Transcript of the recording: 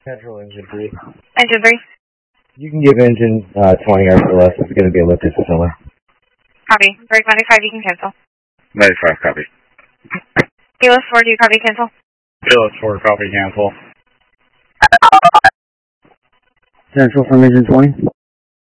Central engine 3. Engine 3. You can give engine 20 RPLS. It's going to be a lifted facility. Copy. Break 95, you can cancel. 95, copy. Helos 4, do you copy cancel? Helos 4, copy cancel. Central from engine 20.